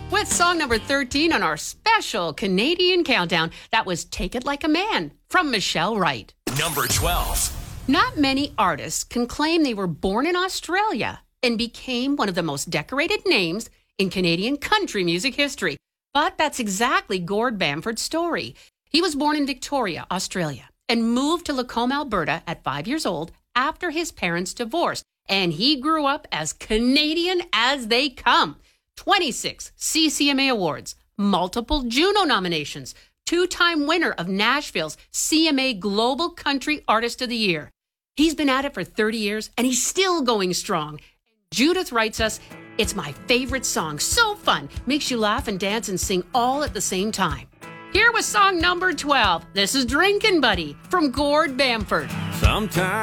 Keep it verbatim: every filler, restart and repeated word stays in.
With song number thirteen on our special Canadian countdown, that was Take It Like a Man from Michelle Wright. Number twelve. Not many artists can claim they were born in Australia and became one of the most decorated names in Canadian country music history. But that's exactly Gord Bamford's story. He was born in Victoria, Australia, and moved to Lacombe, Alberta at five years old after his parents divorced. And he grew up as Canadian as they come. twenty-six C C M A awards, multiple Juno nominations, two-time winner of Nashville's C M A Global Country Artist of the Year. He's been at it for thirty years, and he's still going strong. Judith writes us, "It's my favorite song. So fun. Makes you laugh and dance and sing all at the same time." Here was song number twelve. This is Drinkin' Buddy from Gord Bamford. Sometimes